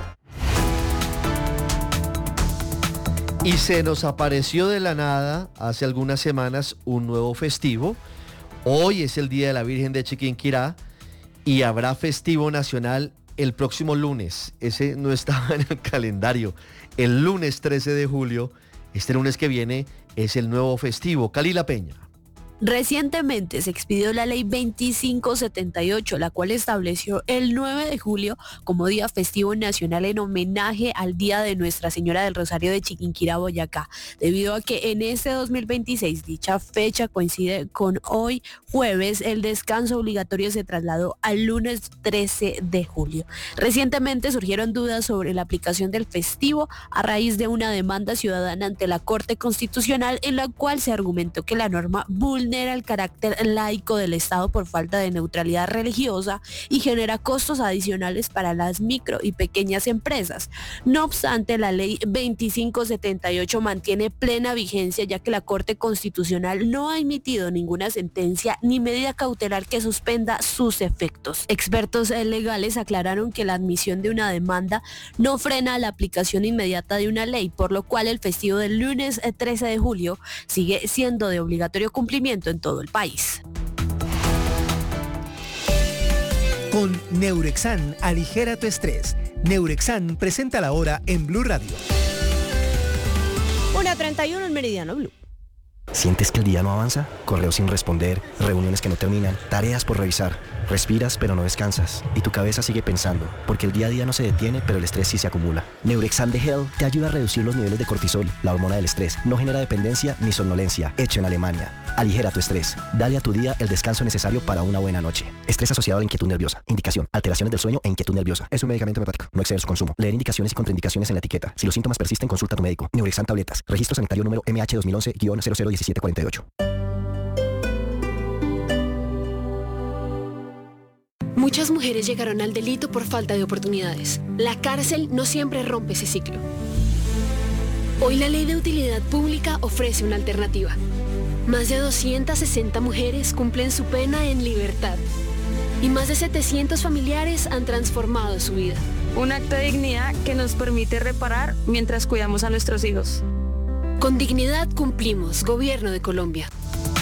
Y se nos apareció de la nada hace algunas semanas un nuevo festivo. Hoy es el Día de la Virgen de Chiquinquirá y habrá festivo nacional el próximo lunes. Ese no estaba en el calendario. El lunes trece de julio, este lunes que viene, es el nuevo festivo. Kalila Peña. Recientemente se expidió la ley veinticinco setenta y ocho, la cual estableció el nueve de julio como día festivo nacional en homenaje al Día de Nuestra Señora del Rosario de Chiquinquirá, Boyacá, debido a que en este dos mil veintiséis dicha fecha coincide con hoy jueves. El descanso obligatorio se trasladó al lunes trece de julio. Recientemente surgieron dudas sobre la aplicación del festivo a raíz de una demanda ciudadana ante la Corte Constitucional, en la cual se argumentó que la norma vulnera el carácter laico del Estado por falta de neutralidad religiosa y genera costos adicionales para las micro y pequeñas empresas. No obstante, la ley veinticinco setenta y ocho mantiene plena vigencia, ya que la Corte Constitucional no ha emitido ninguna sentencia ni medida cautelar que suspenda sus efectos. Expertos legales aclararon que la admisión de una demanda no frena la aplicación inmediata de una ley, por lo cual el festivo del lunes trece de julio sigue siendo de obligatorio cumplimiento en todo el país. Con Neurexan, aligera tu estrés. Neurexan presenta la hora en Blue Radio. una treinta y uno en Meridiano Blue. ¿Sientes que el día no avanza? Correos sin responder, reuniones que no terminan, tareas por revisar. Respiras pero no descansas y tu cabeza sigue pensando, porque el día a día no se detiene, pero el estrés sí se acumula. Neurexam de Hell te ayuda a reducir los niveles de cortisol, la hormona del estrés. No genera dependencia ni somnolencia. Hecho en Alemania. Aligera tu estrés. Dale a tu día el descanso necesario para una buena noche. Estrés asociado a inquietud nerviosa. Indicación: alteraciones del sueño e inquietud nerviosa. Es un medicamento homeopático. No exceder su consumo. Leer indicaciones y contraindicaciones en la etiqueta. Si los síntomas persisten, consulta a tu médico. Neurexam tabletas. Registro sanitario número M H dos mil once guion cero cero diecisiete cuarenta y ocho. Muchas mujeres llegaron al delito por falta de oportunidades. La cárcel no siempre rompe ese ciclo. Hoy la Ley de Utilidad Pública ofrece una alternativa. Más de doscientas sesenta mujeres cumplen su pena en libertad. Y más de setecientos familiares han transformado su vida. Un acto de dignidad que nos permite reparar mientras cuidamos a nuestros hijos. Con dignidad cumplimos, Gobierno de Colombia.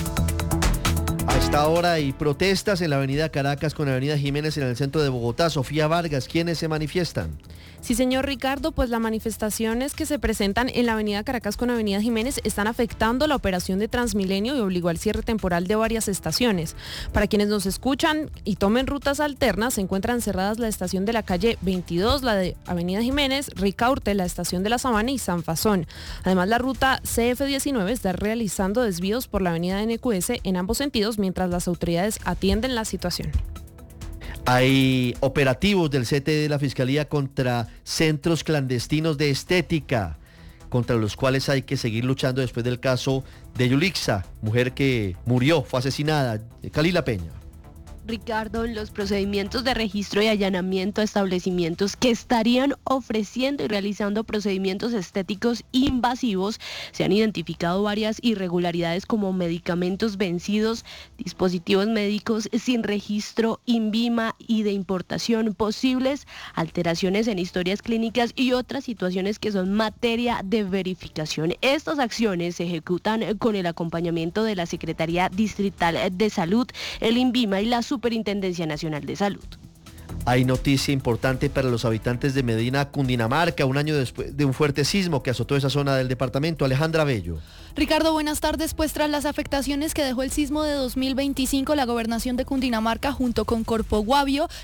A esta hora hay protestas en la avenida Caracas con la avenida Jiménez en el centro de Bogotá. Sofía Vargas, ¿quiénes se manifiestan? Sí, señor Ricardo, pues las manifestaciones que se presentan en la avenida Caracas con avenida Jiménez están afectando la operación de Transmilenio y obligó al cierre temporal de varias estaciones. Para quienes nos escuchan y tomen rutas alternas, se encuentran cerradas la estación de la calle veintidós, la de avenida Jiménez, Ricaurte, la estación de la Sabana y San Fasón. Además, la ruta C F diecinueve está realizando desvíos por la avenida N Q S en ambos sentidos mientras las autoridades atienden la situación. Hay operativos del C T de la Fiscalía contra centros clandestinos de estética, contra los cuales hay que seguir luchando después del caso de Yulixa, mujer que murió, fue asesinada. Kalila Peña. Ricardo, en los procedimientos de registro y allanamiento a establecimientos que estarían ofreciendo y realizando procedimientos estéticos invasivos, se han identificado varias irregularidades como medicamentos vencidos, dispositivos médicos sin registro INVIMA y de importación, posibles alteraciones en historias clínicas y otras situaciones que son materia de verificación. Estas acciones se ejecutan con el acompañamiento de la Secretaría Distrital de Salud, el INVIMA y la Superintendencia Nacional de Salud. Hay noticia importante para los habitantes de Medina, Cundinamarca, un año después de un fuerte sismo que azotó esa zona del departamento. Alejandra Bello. Ricardo, buenas tardes. Pues tras las afectaciones que dejó el sismo de dos mil veinticinco, la gobernación de Cundinamarca junto con Corpo Guavio